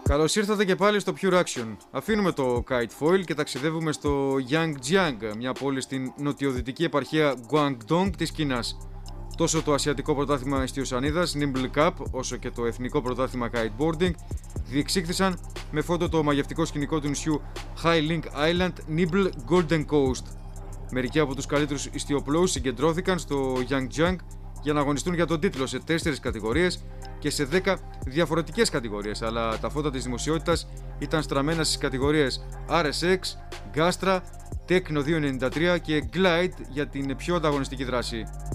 Καλώς ήρθατε και πάλι στο Pure Action. Αφήνουμε το Kite Foil και ταξιδεύουμε στο Yangjiang, μια πόλη στην νοτιοδυτική επαρχία Guangdong της Κίνας. Τόσο το ασιατικό πρωτάθλημα εστιοσανίδας Nimble Cup, όσο και το εθνικό πρωτάθλημα kiteboarding διεξήχθησαν με φόντο το μαγευτικό σκηνικό του νησιού High Link Island Nimble Golden Coast. Μερικοί από τους καλύτερους ιστιοπλόους συγκεντρώθηκαν στο Yangjiang για να αγωνιστούν για τον τίτλο σε 4 κατηγορίες και σε 10 διαφορετικές κατηγορίες, αλλά τα φώτα της δημοσιότητας ήταν στραμμένα στις κατηγορίες RSX, Gastra, Techno 293 και Glide για την πιο ανταγωνιστική δράση.